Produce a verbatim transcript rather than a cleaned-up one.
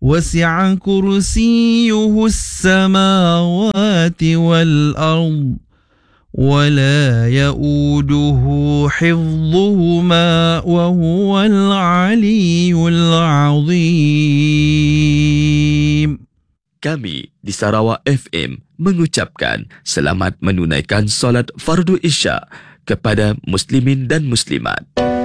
وسع كرسيه السماوات والأرض ولا يؤوده حفظهما وهو العلي العظيم. Kami di Sarawak F M mengucapkan selamat menunaikan solat fardu Isya kepada muslimin dan muslimat.